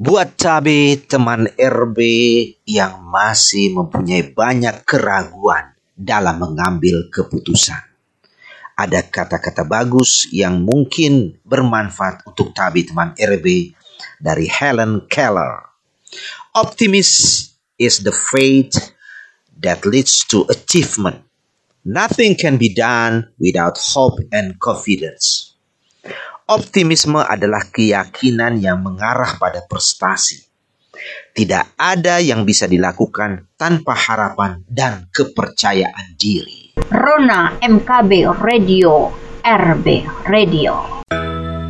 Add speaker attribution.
Speaker 1: Buat cabe teman RB yang masih mempunyai banyak keraguan dalam mengambil keputusan. Ada kata-kata bagus yang mungkin bermanfaat untuk cabe teman RB dari Helen Keller. Optimism is the faith that leads to achievement. Nothing can be done without hope and confidence. Optimisme adalah keyakinan yang mengarah pada prestasi. Tidak ada yang bisa dilakukan tanpa harapan dan kepercayaan diri.
Speaker 2: Rona MKB Radio, RB Radio.